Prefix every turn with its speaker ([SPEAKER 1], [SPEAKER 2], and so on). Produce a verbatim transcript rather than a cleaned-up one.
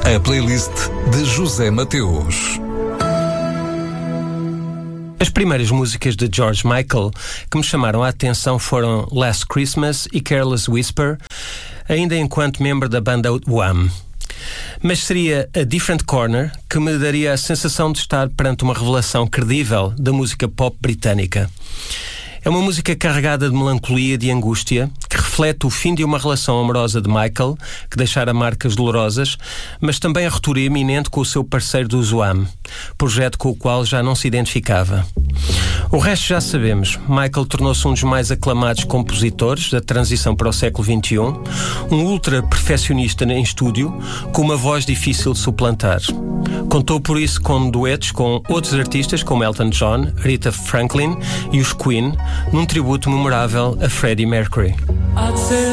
[SPEAKER 1] A playlist de José Mateus.
[SPEAKER 2] As primeiras músicas de George Michael que me chamaram a atenção foram Last Christmas e Careless Whisper, ainda enquanto membro da banda Wham. Mas seria A Different Corner que me daria a sensação de estar perante uma revelação credível da música pop britânica. É uma música carregada de melancolia e de angústia, que reflete o fim de uma relação amorosa de Michael, que deixara marcas dolorosas, mas também a ruptura iminente com o seu parceiro do Wham, projeto com o qual já não se identificava. O resto já sabemos. Michael tornou-se um dos mais aclamados compositores da transição para o século vinte e um, um ultra-perfeccionista em estúdio, com uma voz difícil de suplantar. Contou por isso com duetos com outros artistas como Elton John, Rita Franklin e os Queen, num tributo memorável a Freddie Mercury.